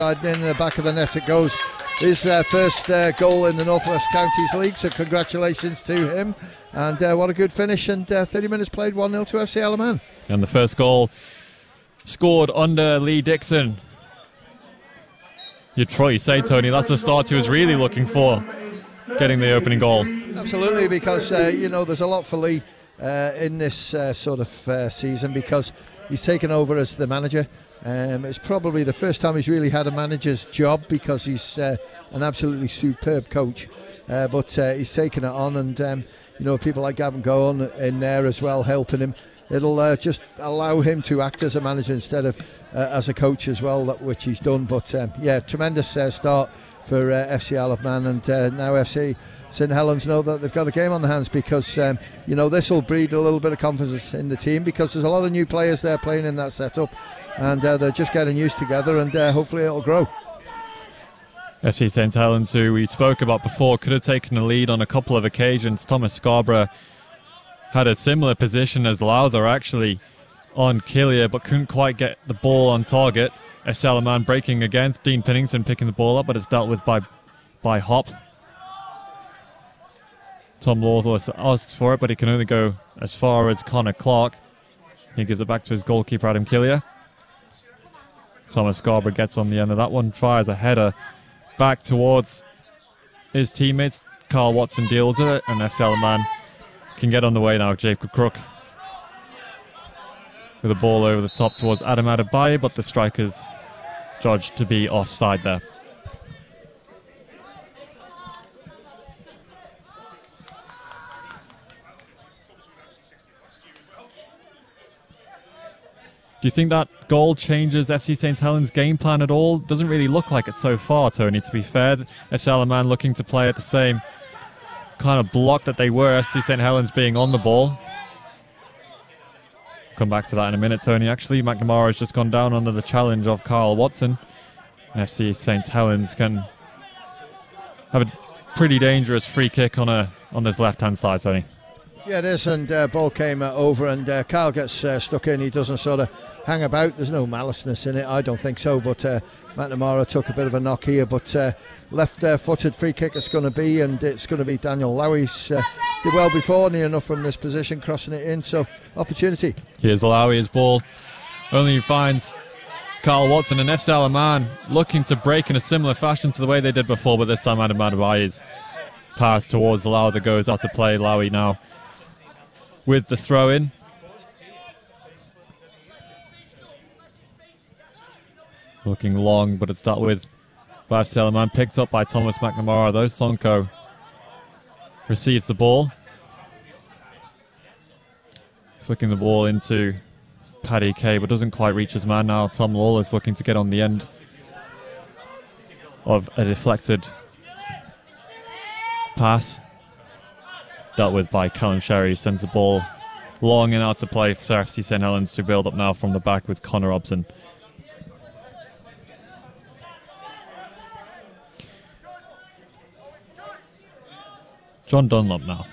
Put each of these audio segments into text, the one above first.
In the back of the net it goes. His first goal in the North West Counties League, so congratulations to him. And what a good finish, and 30 minutes played, 1-0 to FC Alaman. And the first goal scored under Lee Dixon. You'd probably say, Tony, that's the start he was really looking for, getting the opening goal. Absolutely, because there's a lot for Lee in this sort of season, because he's taken over as the manager. It's probably the first time he's really had a manager's job, because he's an absolutely superb coach. But he's taken it on, and people like Gavin Gowan in there as well helping him. It'll just allow him to act as a manager instead of as a coach as well, which he's done. But tremendous start for FC Isle of Man, and now FC St Helens know that they've got a game on their hands, because this will breed a little bit of confidence in the team, because there's a lot of new players there playing in that setup, and they're just getting used together, and hopefully it'll grow. FC St Helens, who we spoke about before, could have taken the lead on a couple of occasions. Thomas Scarborough had a similar position as Lowther actually on Killier, but couldn't quite get the ball on target. FC Alaman breaking again, Dean Pennington picking the ball up, but it's dealt with by Hop. Tom Lawless asks for it, but he can only go as far as Connor Clark. He gives it back to his goalkeeper, Adam Killier. Thomas Scarborough gets on the end of that one, fires a header back towards his teammates. Carl Watson deals with it, and FC Alaman can get on the way now. Jacob Crook with a ball over the top towards Adam Adebayo, but the striker's judged to be offside there. Do you think that goal changes FC St Helens' game plan at all? Doesn't really look like it so far, Tony, to be fair. FC Alaman looking to play at the same kind of block that they were, FC St Helens being on the ball. Come back to that in a minute, Tony. Actually, McNamara has just gone down under the challenge of Carl Watson. FC St Helens can have a pretty dangerous free kick on this left-hand side, Tony. Yeah, it is, and ball came over, and Carl gets stuck in. He doesn't sort of hang about. There's no maliceness in it, I don't think so, but McNamara took a bit of a knock here, but left-footed free kick it's going to be, and it's going to be Daniel Lowey's did well before, near enough from this position, crossing it in, so opportunity. Here's Lowey's ball, only finds Carl Watson, and FC Alaman looking to break in a similar fashion to the way they did before, but this time Adam Adebayo's pass towards Lowey that goes out to play. Lowey now with the throw-in. Looking long, but it's dealt with by FC Alaman, picked up by Thomas McNamara, though. Sonko receives the ball. Flicking the ball into Paddy Kay, but doesn't quite reach his man now. Tom Lawless looking to get on the end of a deflected pass. Dealt with by Callum Sherry, sends the ball long and out to play for FC St Helens to build up now from the back with Connor Robson. John Dunlop now.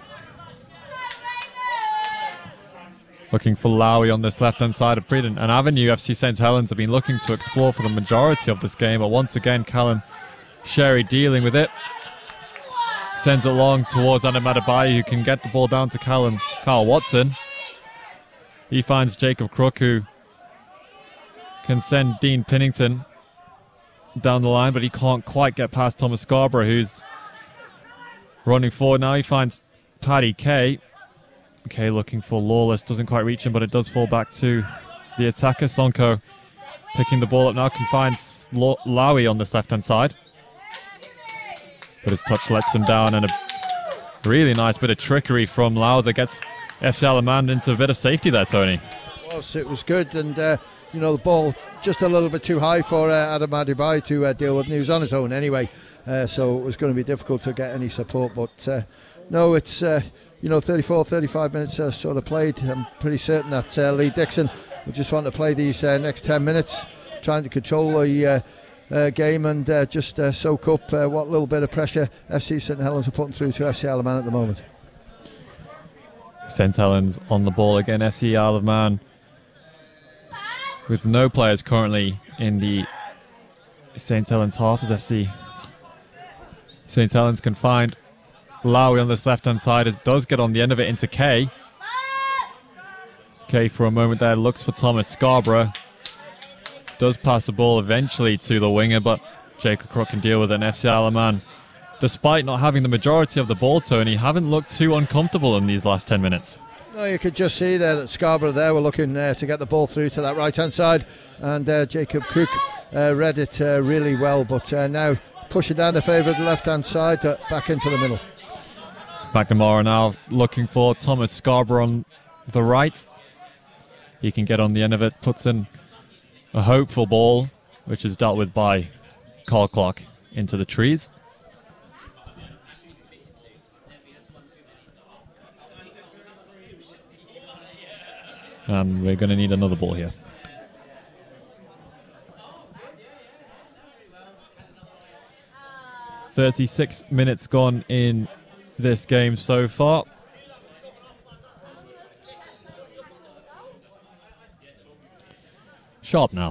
Looking for Lowey on this left-hand side of Breeden. An avenue FC St Helens have been looking to explore for the majority of this game, but once again Callum Sherry dealing with it. Sends it long towards Adam Adebayo, who can get the ball down to Carl Watson. He finds Jacob Crook, who can send Dean Pennington down the line, but he can't quite get past Thomas Scarborough, who's running forward now. He finds Paddy Kay. Kay looking for Lawless, doesn't quite reach him, but it does fall back to the attacker. Sonko picking the ball up now, can find Lowey on this left-hand side. But his touch lets him down, and a really nice bit of trickery from Lowther gets FC Alaman into a bit of safety there, Tony. It was good, and the ball just a little bit too high for Adam Adebayo to deal with. And he was on his own anyway, so it was going to be difficult to get any support. But no, it's 34, 35 minutes sort of played. I'm pretty certain that Lee Dixon will just want to play these next 10 minutes, trying to control the game and just soak up what little bit of pressure FC St Helens are putting through to FC Isle of Man at the moment. St Helens on the ball again. FC Isle of Man with no players currently in the St. Helens half as FC St. Helens can find Lowry on this left-hand side. It does get on the end of it into Kay. Kay for a moment there looks for Thomas Scarborough. Does pass the ball eventually to the winger, but Jacob Crook can deal with it. And FC Isle of Man, despite not having the majority of the ball, Tony, haven't looked too uncomfortable in these last 10 minutes. No, you could just see there that Scarborough there were looking to get the ball through to that right-hand side, and Jacob Crook read it really well, but now pushing down the favour of the left-hand side back into the middle. McNamara now looking for Thomas Scarborough on the right. He can get on the end of it, puts in a hopeful ball, which is dealt with by Carl Clark into the trees. And we're going to need another ball here. "36 minutes gone in this game so far. Sharp now.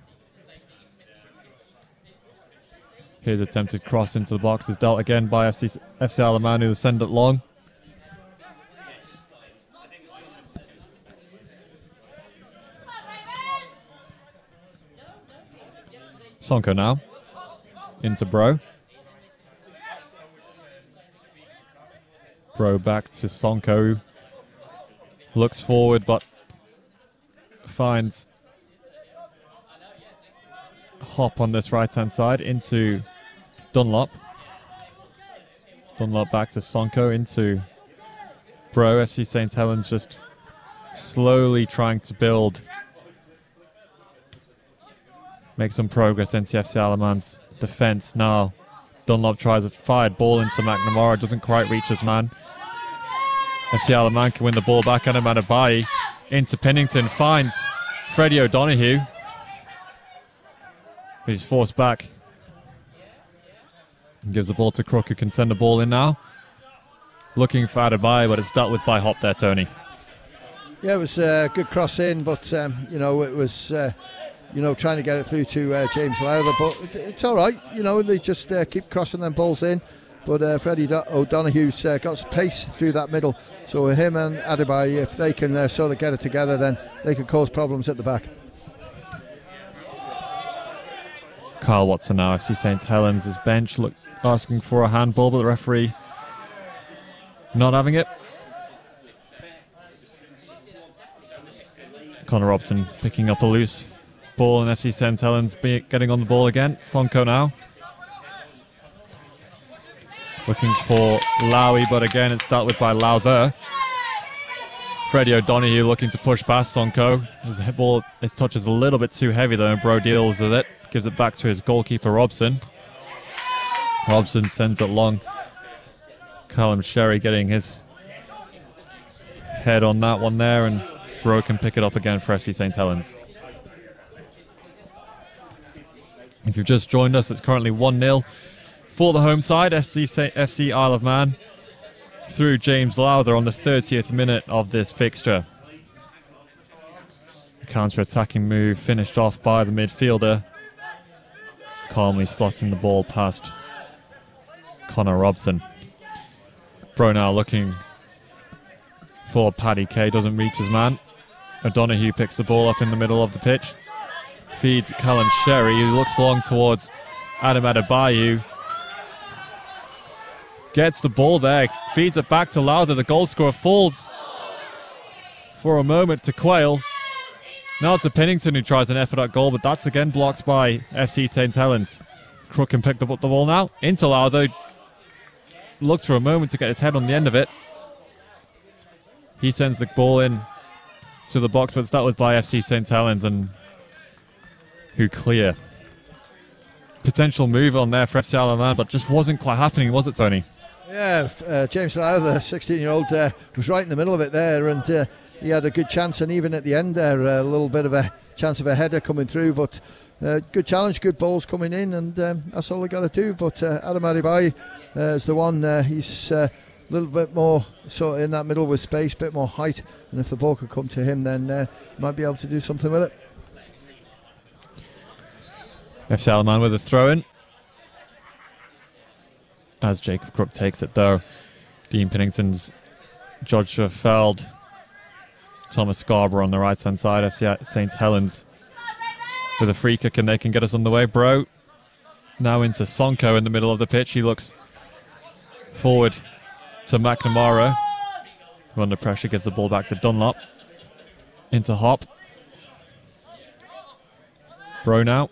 Here's attempted cross into the box. Is dealt again by FC Isle of Man, who will send it long. Sonko now into Bro. Bro back to Sonko. Looks forward but finds Hop on this right hand side into Dunlop. Dunlop back to Sonko into Bro. FC St. Helens just slowly trying to build, make some progress into FC Isle of Man's defence. Now Dunlop tries a fired ball into McNamara, doesn't quite reach his man. FC Isle of Man can win the ball back. Adam Adebayi into Pennington, finds Freddie O'Donoghue. He's forced back. And gives the ball to Crook, who can send the ball in now. Looking for Adebayi, but it's dealt with by Hop there, Tony. Yeah, it was a good cross in, but it was trying to get it through to James Lowther, but it's all right. They just keep crossing them balls in. But Freddie O'Donoghue's got some pace through that middle. So him and Adebayi, if they can sort of get it together, then they can cause problems at the back. Carl Watson now, FC St. Helens' bench, asking for a handball, but the referee not having it. Connor Robson picking up a loose ball, and FC St. Helens getting on the ball again. Sonko now. Looking for Lowy, but again it's dealt with by Lowther. Freddie O'Donoghue looking to push past Sonko. His touch is a little bit too heavy though, and Bro deals with it. Gives it back to his goalkeeper, Robson. Robson sends it long. Callum Sherry getting his head on that one there, and Bro can pick it up again for FC St. Helens. If you've just joined us, it's currently 1-0 for the home side, FC Isle of Man, through James Lowther on the 30th minute of this fixture. Counter-attacking move finished off by the midfielder, calmly slotting the ball past Connor Robson. Bro now looking for Paddy Kay, doesn't reach his man. O'Donoghue picks the ball up in the middle of the pitch, feeds Callum Sherry, who looks long towards Adam Adebayi. Gets the ball there, feeds it back to Lowther. The goal scorer falls for a moment to Quayle. Now to Pennington, who tries an effort at goal, but that's again blocked by FC St. Helens. Crook can pick up the ball now into Lowther. Looked for a moment to get his head on the end of it. He sends the ball in to the box, but it's dealt with by FC St. Helens, and who clear. Potential move on there for FC Isle of Man, but just wasn't quite happening, was it, Tony? Yeah, James Lowther, 16-year-old, was right in the middle of it there, and he had a good chance, and even at the end there, a little bit of a chance of a header coming through, but good challenge, good balls coming in, and that's all they got to do. But Adam Adebayi is the one, he's a little bit more sort of in that middle with space, a bit more height, and if the ball could come to him, then he might be able to do something with it. FC Alaman with a throw-in. As Jacob Crook takes it though. Dean Pennington's Joshua Feld. Thomas Scarborough on the right-hand side. FC St. Helens with a free kick and they can get us on the way. Bro now into Sonko in the middle of the pitch. He looks forward to McNamara, who under pressure gives the ball back to Dunlop. Into Hop. Bro now.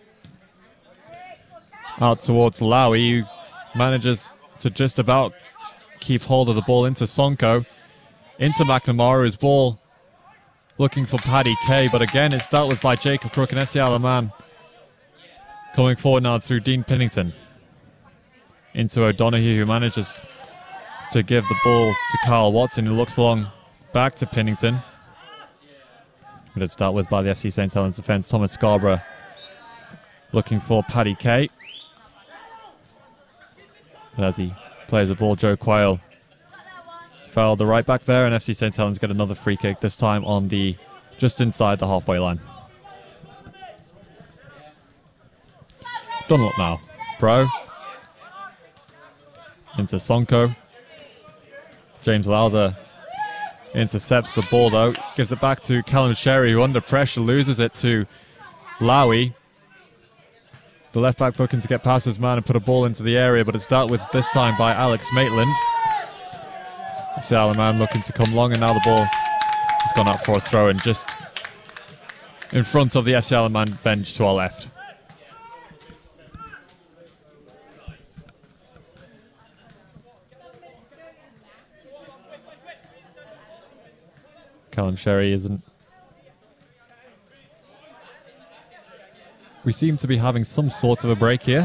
Out towards Lowy, who manages to just about keep hold of the ball into Sonko. Into McNamara, his ball looking for Paddy Kay, but again it's dealt with by Jacob Crook and FC Alaman. Coming forward now through Dean Pennington. Into O'Donoghue, who manages to give the ball to Kyle Watson, who looks long back to Pennington. But it's dealt with by the FC St. Helens defence. Thomas Scarborough looking for Paddy Kay. But as he plays the ball, Joe Quayle fouled the right back there, and FC St. Helens get another free kick, this time on the just inside the halfway line. Dunlop now. Bro. Into Sonko. James Lowther intercepts the ball though. Gives it back to Callum Sherry, who under pressure loses it to Lowy. The left back looking to get past his man and put a ball into the area, but it's dealt with this time by Alex Maitland. FC Alaman looking to come long, and now the ball has gone out for a throw-in just in front of the FC Alaman bench to our left. Callum Sherry isn't. We seem to be having some sort of a break here.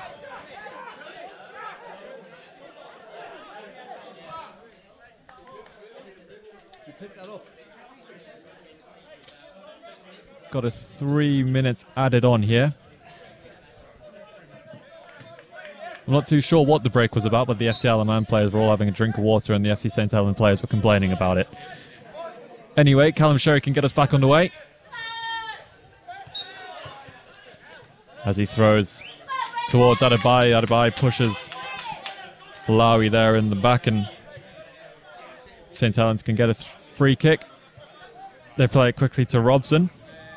Got us 3 minutes added on here. I'm not too sure what the break was about, but the FC Alaman players were all having a drink of water and the FC St. Helens players were complaining about it. Anyway, Callum Sherry can get us back underway. As he throws towards Adebayo. Adebayo pushes Lowy there in the back, and St. Helens can get a free kick. They play it quickly to Robson.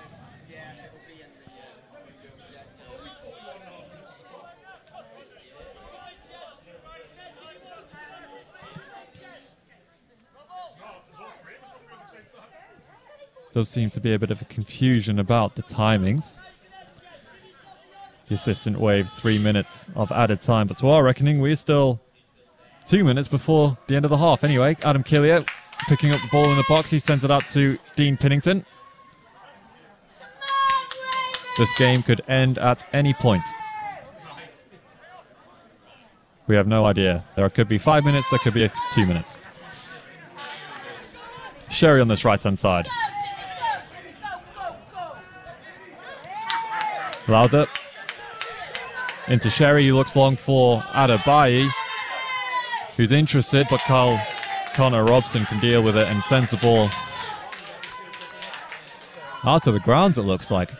Does seem to be a bit of a confusion about the timings. The assistant waved 3 minutes of added time, but to our reckoning, we're still 2 minutes before the end of the half. Anyway, Adam Killier picking up the ball in the box. He sends it out to Dean Pennington. This game could end at any point. We have no idea. There could be 5 minutes, there could be 2 minutes. Sherry on this right-hand side. Lowther into Sherry, who looks long for Adebayo, who's interested, but Connor Robson can deal with it and sends the ball out of the grounds, it looks like.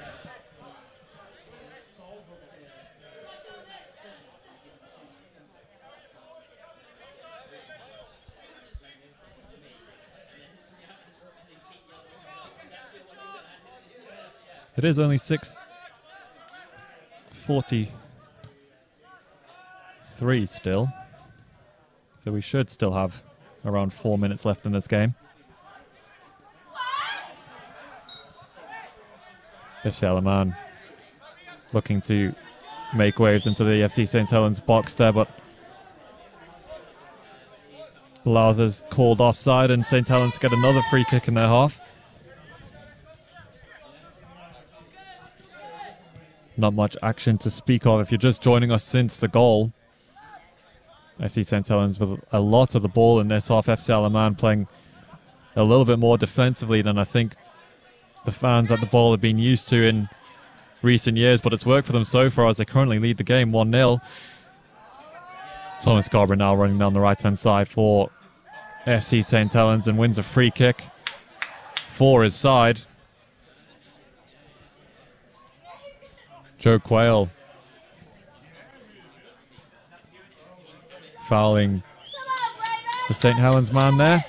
It is only 6:43 still, so we should still have around 4 minutes left in this game. FC Alaman looking to make waves into the FC St. Helens box there, but Lowther's called offside and St. Helens get another free kick in their half. Not much action to speak of if you're just joining us since the goal. FC St. Helens with a lot of the ball in this half. FC Alaman playing a little bit more defensively than I think the fans at the ball have been used to in recent years, but it's worked for them so far as they currently lead the game 1-0. Thomas Scarborough now running down the right-hand side for FC St. Helens and wins a free kick for his side. Joe Quayle fouling the St. Helens man there.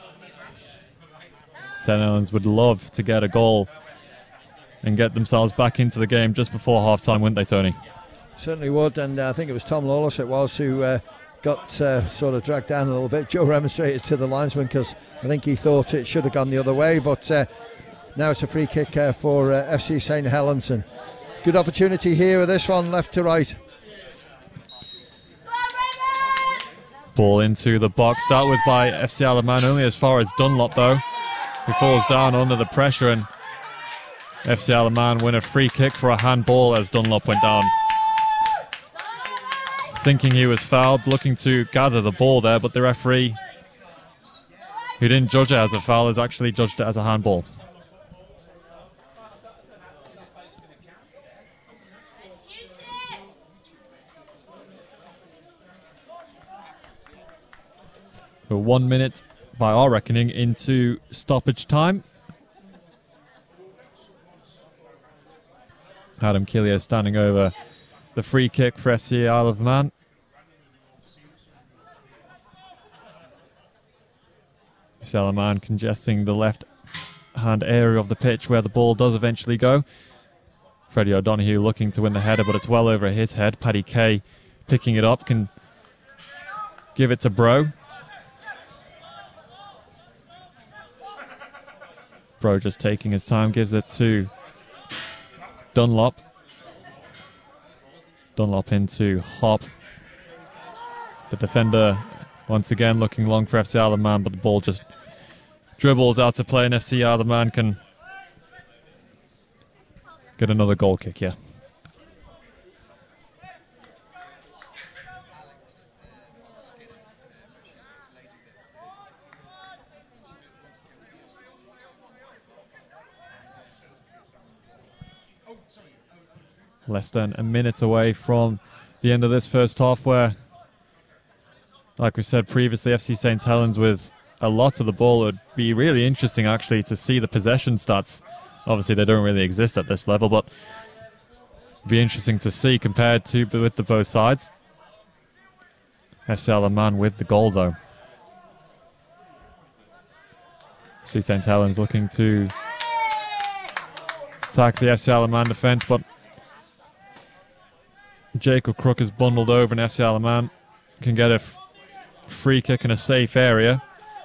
St. Helens would love to get a goal and get themselves back into the game just before half-time, wouldn't they, Tony? Certainly would, and I think it was Tom Lawless who got sort of dragged down a little bit. Joe remonstrated to the linesman because I think he thought it should have gone the other way, but now it's a free kick for FC St. Helens, and good opportunity here with this one, left to right. Ball into the box, dealt with by FC Isle of Man, only as far as Dunlop though, who falls down under the pressure, and FC Isle of Man win a free kick for a handball as Dunlop went down. Thinking he was fouled, looking to gather the ball there, but the referee, who didn't judge it as a foul, has actually judged it as a handball. We're 1 minute, by our reckoning, into stoppage time. Adam Killier standing over the free kick for FC Isle of Man. FC Isle of Man congesting the left-hand area of the pitch where the ball does eventually go. Freddie O'Donoghue looking to win the header, but it's well over his head. Paddy Kay picking it up, can give it to Bro. Bro just taking his time, gives it to Dunlop. Dunlop into Hop. The defender once again looking long for FC Isle of Man, but the ball just dribbles out to play, and FC Isle of Man can get another goal kick here. Less than a minute away from the end of this first half, where, like we said previously, FC St. Helens with a lot of the ball. It would be really interesting actually to see the possession stats. Obviously they don't really exist at this level, but it'd be interesting to see compared to with the both sides. FC Isle of Man with the goal though. FC St. Helens looking to attack the FC Isle of Man defence, but Jacob Crook is bundled over, and FC Isle of Man can get a free kick in a safe area.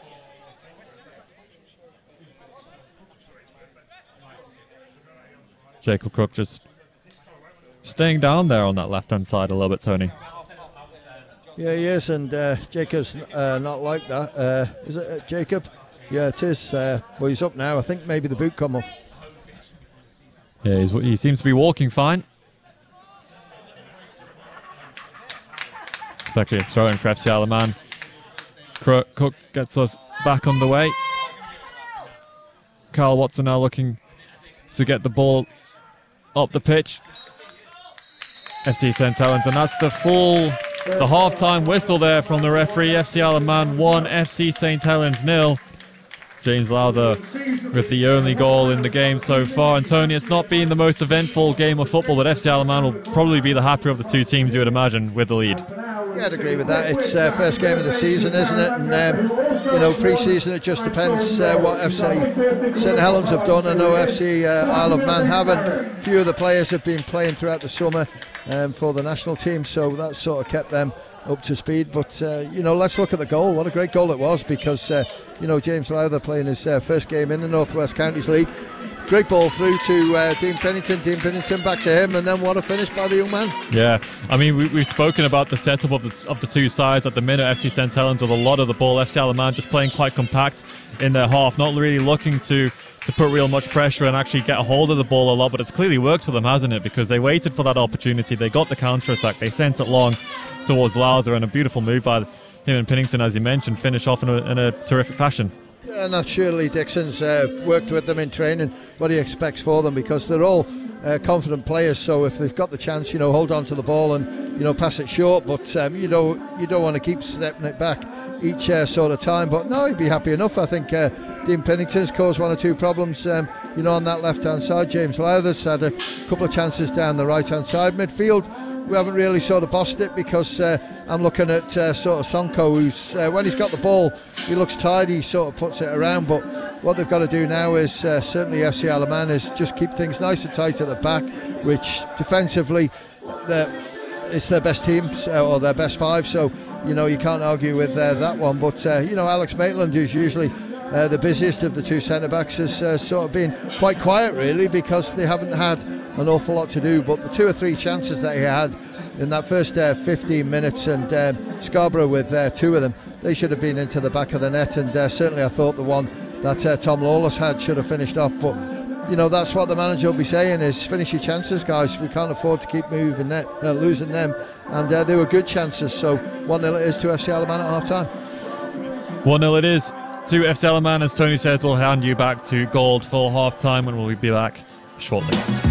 Jacob Crook just staying down there on that left-hand side a little bit, Tony. Yeah, he is, and Jacob's not like that. Is it Jacob? Yeah, it is. Well, he's up now. I think maybe the boot come off. Yeah, he seems to be walking fine. It's actually a throw-in for FC Isle of Man. Cook gets us back on the way. Carl Watson now looking to get the ball up the pitch. FC St. Helens, and that's the half-time whistle there from the referee. FC Isle of Man 1, FC St. Helens 0. James Lowther with the only goal in the game so far. And Tony, it's not been the most eventful game of football, but FC Isle of Man will probably be the happier of the two teams, you would imagine, with the lead. Yeah, I'd agree with that. It's first game of the season, isn't it? And pre-season, it just depends what FC St. Helens have done. I know FC Isle of Man haven't. A few of the players have been playing throughout the summer for the national team, so that sort of kept them up to speed. But let's look at the goal. What a great goal it was, because James Lowther playing his first game in the North West Counties League. Great ball through to Dean Pennington. Dean Pennington back to him, and then what a finish by the young man. Yeah, I mean, we've spoken about the setup of the two sides. At the minute, FC St. Helens with a lot of the ball. FC Isle of Man just playing quite compact in their half, not really looking to put real much pressure and actually get a hold of the ball a lot. But it's clearly worked for them, hasn't it? Because they waited for that opportunity. They got the counter-attack. They sent it long towards Lowther, and a beautiful move by him and Pennington, as you mentioned, finish off in a terrific fashion. Yeah, and surely Dixon's worked with them in training, what he expects for them, because they're all confident players. So if they've got the chance, hold on to the ball and pass it short, but you don't want to keep stepping it back each sort of time. But no, he'd be happy enough. I think Dean Pennington's caused one or two problems on that left hand side. James Lowther's had a couple of chances down the right hand side. Midfield we haven't really sort of bossed it, because I'm looking at sort of Sonko, who's when he's got the ball, he looks tired, he sort of puts it around. But what they've got to do now is certainly FC Alaman is just keep things nice and tight at the back, which defensively it's their best team, or their best five, so you know you can't argue with that one. But you know, Alex Maitland, who's usually the busiest of the two centre-backs, has sort of been quite quiet really, because they haven't had an awful lot to do. But the 2 or 3 chances that he had in that first 15 minutes, and Scarborough with 2 of them, they should have been into the back of the net. And certainly I thought the one that Tom Lawless had should have finished off. But you know, that's what the manager will be saying, is finish your chances, guys. We can't afford to keep losing them. And they were good chances. So 1-0 it is to FC Alaman at half-time. 1-0 it is to FC Alaman, as Tony says. We'll hand you back to Gold for half-time, and we'll be back shortly.